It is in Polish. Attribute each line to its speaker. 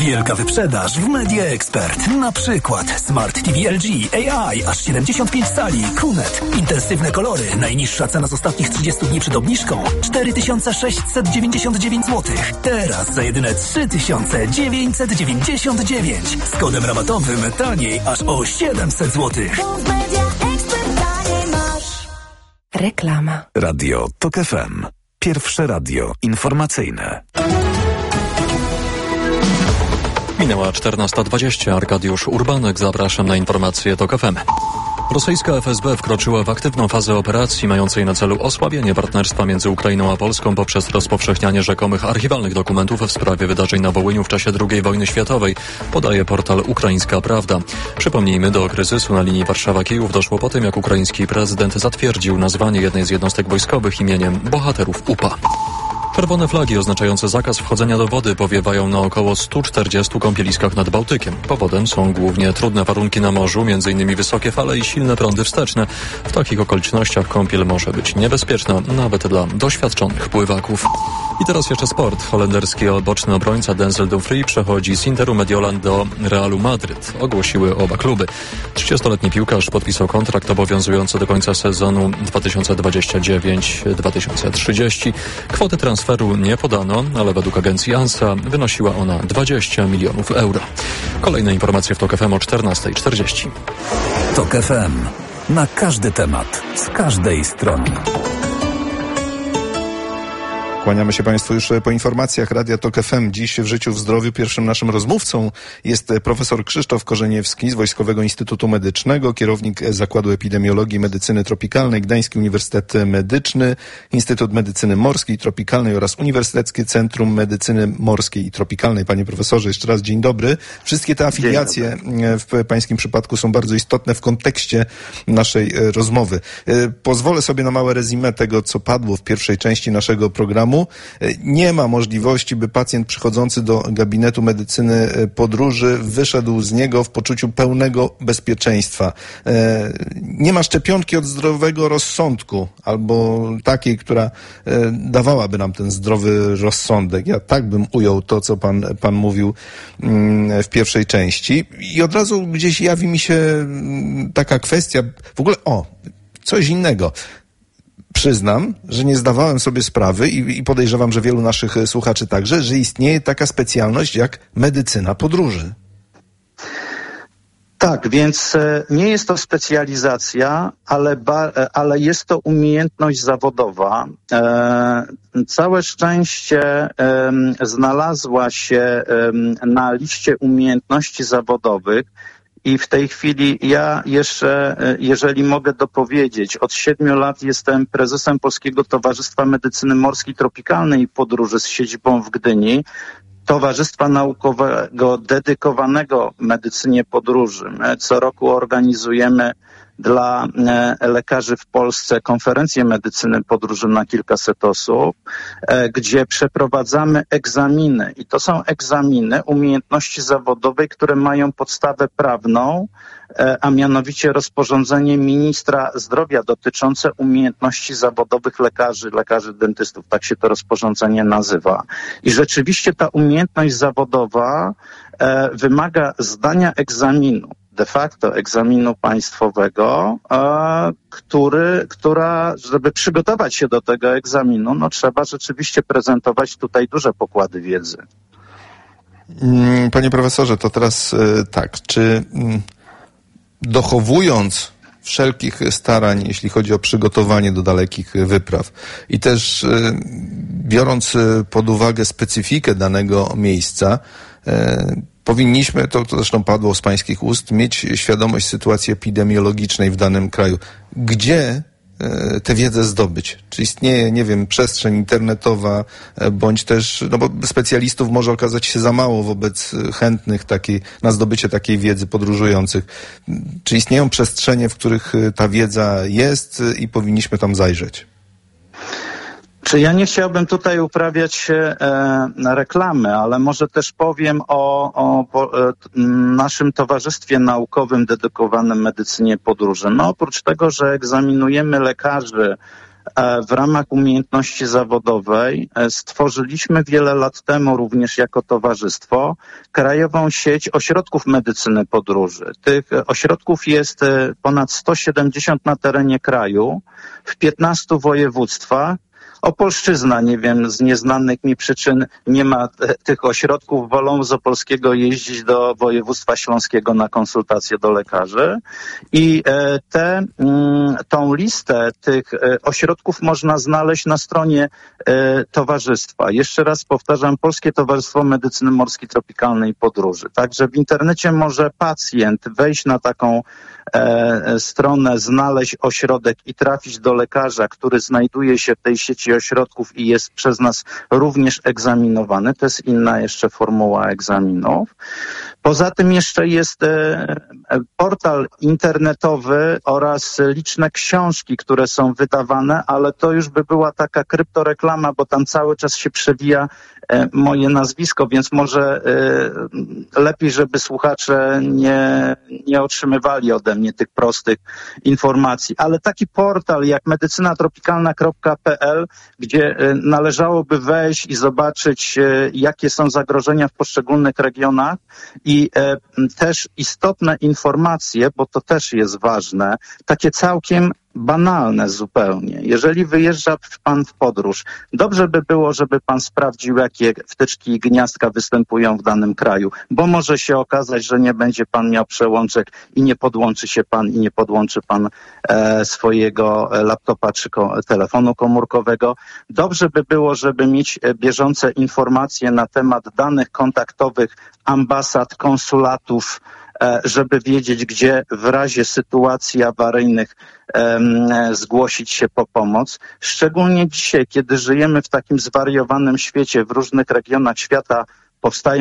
Speaker 1: Wielka wyprzedaż w Media Expert. Na przykład Smart TV LG AI aż 75 cali, QNET, intensywne kolory, najniższa cena z ostatnich 30 dni przed obniżką 4699 zł. Teraz za jedyne 3999 z kodem rabatowym taniej aż o 700 zł.
Speaker 2: Reklama.
Speaker 3: Radio TOK FM. Pierwsze radio informacyjne.
Speaker 4: Minęła 14:20. Arkadiusz Urbanek, zapraszam na informacje TOK FM. Rosyjska FSB wkroczyła w aktywną fazę operacji mającej na celu osłabienie partnerstwa między Ukrainą a Polską poprzez rozpowszechnianie rzekomych archiwalnych dokumentów w sprawie wydarzeń na Wołyniu w czasie II wojny światowej, podaje portal Ukraińska Prawda. Przypomnijmy, do kryzysu na linii Warszawa-Kijów doszło po tym, jak ukraiński prezydent zatwierdził nazwanie jednej z jednostek wojskowych imieniem bohaterów UPA. Czerwone flagi oznaczające zakaz wchodzenia do wody powiewają na około 140 kąpieliskach nad Bałtykiem. Powodem są głównie trudne warunki na morzu, m.in. wysokie fale i silne prądy wsteczne. W takich okolicznościach kąpiel może być niebezpieczna, nawet dla doświadczonych pływaków. I teraz jeszcze sport. Holenderski boczny obrońca Denzel Dumfries przechodzi z Interu Mediolan do Realu Madryt. Ogłosiły oba kluby. 30-letni piłkarz podpisał kontrakt obowiązujący do końca sezonu 2029-2030. Kwoty transferu nie podano, ale według agencji ANSA wynosiła ona 20 milionów euro. Kolejne informacje w TOK FM o 14:40.
Speaker 3: TOK FM. Na każdy temat, z każdej strony.
Speaker 5: Kłaniamy się Państwu już po informacjach Radia TOK FM. Dziś w Życiu w Zdrowiu pierwszym naszym rozmówcą jest profesor Krzysztof Korzeniewski z Wojskowego Instytutu Medycznego, kierownik Zakładu Epidemiologii i Medycyny Tropikalnej, Gdański Uniwersytet Medyczny, Instytut Medycyny Morskiej i Tropikalnej oraz Uniwersyteckie Centrum Medycyny Morskiej i Tropikalnej. Panie profesorze, jeszcze raz dzień dobry. Wszystkie te afiliacje w pańskim przypadku są bardzo istotne w kontekście naszej rozmowy. Pozwolę sobie na małe rezumé tego, co padło w pierwszej części naszego programu. Nie ma możliwości, by pacjent przychodzący do gabinetu medycyny podróży wyszedł z niego w poczuciu pełnego bezpieczeństwa. Nie ma szczepionki od zdrowego rozsądku, albo takiej, która dawałaby nam ten zdrowy rozsądek. Ja tak bym ujął to, co pan mówił w pierwszej części. I od razu gdzieś jawi mi się taka kwestia, w ogóle coś innego. Przyznam, że nie zdawałem sobie sprawy i podejrzewam, że wielu naszych słuchaczy także, że istnieje taka specjalność jak medycyna podróży.
Speaker 6: Tak, więc nie jest to specjalizacja, ale jest to umiejętność zawodowa. Całe szczęście znalazła się na liście umiejętności zawodowych. I w tej chwili ja jeszcze, jeżeli mogę dopowiedzieć, od 7 lat jestem prezesem Polskiego Towarzystwa Medycyny Morskiej Tropikalnej i Podróży z siedzibą w Gdyni. Towarzystwa Naukowego dedykowanego medycynie podróży. My co roku organizujemy dla lekarzy w Polsce konferencję medycyny podróży na kilkaset osób, gdzie przeprowadzamy egzaminy. I to są egzaminy umiejętności zawodowej, które mają podstawę prawną, a mianowicie rozporządzenie ministra zdrowia dotyczące umiejętności zawodowych lekarzy dentystów. Tak się to rozporządzenie nazywa. I rzeczywiście ta umiejętność zawodowa wymaga zdania egzaminu. De facto egzaminu państwowego, żeby przygotować się do tego egzaminu, trzeba rzeczywiście prezentować tutaj duże pokłady wiedzy.
Speaker 5: Panie profesorze, to teraz tak, czy dochowując wszelkich starań, jeśli chodzi o przygotowanie do dalekich wypraw i też biorąc pod uwagę specyfikę danego miejsca, powinniśmy, to zresztą padło z pańskich ust, mieć świadomość sytuacji epidemiologicznej w danym kraju. Gdzie tę wiedzę zdobyć? Czy istnieje, nie wiem, przestrzeń internetowa, bądź też, bo specjalistów może okazać się za mało wobec chętnych na zdobycie takiej wiedzy podróżujących. Czy istnieją przestrzenie, w których ta wiedza jest i powinniśmy tam zajrzeć?
Speaker 6: Czy ja nie chciałbym tutaj uprawiać reklamy, ale może też powiem o naszym towarzystwie naukowym dedykowanym medycynie podróży. Oprócz tego, że egzaminujemy lekarzy w ramach umiejętności zawodowej stworzyliśmy wiele lat temu również jako towarzystwo krajową sieć ośrodków medycyny podróży. Tych ośrodków jest ponad 170 na terenie kraju, w 15 województwach. Opolszczyzna, nie wiem, z nieznanych mi przyczyn nie ma tych ośrodków, wolą z Opolskiego jeździć do województwa śląskiego na konsultacje do lekarzy i tą listę tych ośrodków można znaleźć na stronie towarzystwa. Jeszcze raz powtarzam, Polskie Towarzystwo Medycyny Morskiej Tropikalnej i Podróży. Także w internecie może pacjent wejść na taką stronę, znaleźć ośrodek i trafić do lekarza, który znajduje się w tej sieci ośrodków i jest przez nas również egzaminowany. To jest inna jeszcze formuła egzaminów. Poza tym jeszcze jest portal internetowy oraz liczne książki, które są wydawane, ale to już by była taka kryptoreklama, bo tam cały czas się przewija moje nazwisko, więc może lepiej, żeby słuchacze nie otrzymywali ode mnie tych prostych informacji. Ale taki portal jak medycynatropikalna.pl, gdzie należałoby wejść i zobaczyć, jakie są zagrożenia w poszczególnych regionach i też istotne informacje, bo to też jest ważne, takie całkiem banalne zupełnie. Jeżeli wyjeżdża pan w podróż, dobrze by było, żeby pan sprawdził, jakie wtyczki i gniazdka występują w danym kraju, bo może się okazać, że nie będzie pan miał przełączek i nie podłączy się pan i nie podłączy pan swojego laptopa czy telefonu komórkowego. Dobrze by było, żeby mieć bieżące informacje na temat danych kontaktowych ambasad, konsulatów, żeby wiedzieć, gdzie w razie sytuacji awaryjnych zgłosić się po pomoc. Szczególnie dzisiaj, kiedy żyjemy w takim zwariowanym świecie, w różnych regionach świata powstają